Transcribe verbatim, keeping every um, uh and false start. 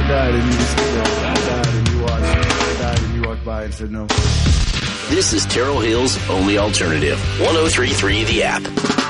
died and you just said, I died and you watched. I died and you walked by and said no. This is Terrell Hill's only alternative. one oh three point three The App.